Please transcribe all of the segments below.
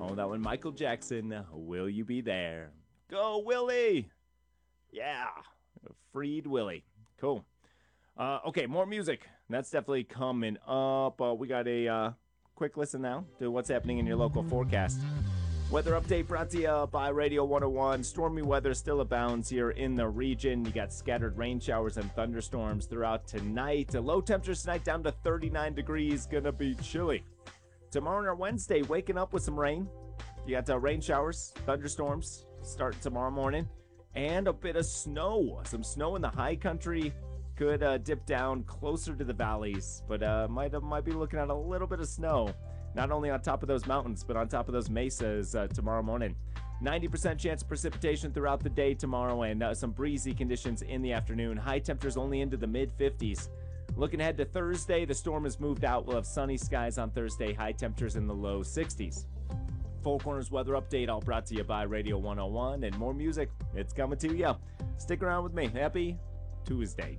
Oh, that one, Michael Jackson, Will You Be There? Go, Willie! Yeah, freed Willie. Cool. Okay, more music. That's definitely coming up. We got a quick listen now to what's happening in your local forecast. Weather update brought to you by Radio 101. Stormy weather still abounds here in the region. You got scattered rain showers and thunderstorms throughout tonight. Low temperatures tonight down to 39 degrees. Gonna be chilly. Tomorrow or Wednesday, waking up with some rain. You got rain showers, thunderstorms start tomorrow morning, and a bit of snow. Some snow in the high country. Could dip down closer to the valleys, but might be looking at a little bit of snow. Not only on top of those mountains, but on top of those mesas tomorrow morning. 90% chance of precipitation throughout the day tomorrow, and some breezy conditions in the afternoon. High temperatures only into the mid-50s. Looking ahead to Thursday, the storm has moved out. We'll have sunny skies on Thursday, high temperatures in the low 60s. Four Corners weather update, all brought to you by Radio 101, and more music, it's coming to you. Stick around with me. Happy Tuesday.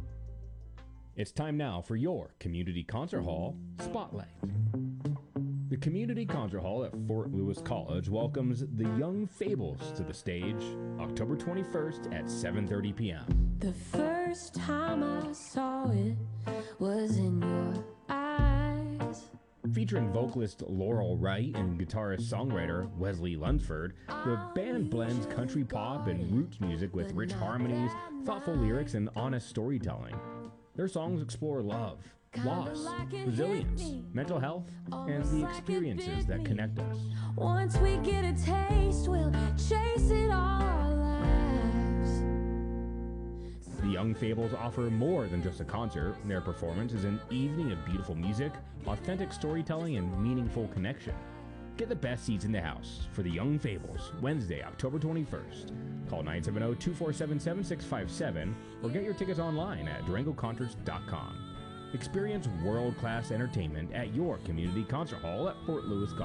It's time now for your Community Concert Hall Spotlight. The Community Concert Hall at Fort Lewis College welcomes the Young Fables to the stage October 21st at 7:30 p.m. The first time I saw it was in your eyes. Featuring vocalist Laurel Wright and guitarist-songwriter Wesley Lunsford, the band blends country pop and roots music with rich harmonies, thoughtful lyrics, and honest storytelling. Their songs explore love, loss, resilience, mental health, and the experiences that connect us. Once we get a taste, we'll chase it all our lives. The Young Fables offer more than just a concert. Their performance is an evening of beautiful music, authentic storytelling, and meaningful connection. Get the best seats in the house for the Young Fables, Wednesday, October 21st. Call 970-247-7657 or get your tickets online at DurangoConcerts.com. Experience world-class entertainment at your Community Concert Hall at Fort Lewis College.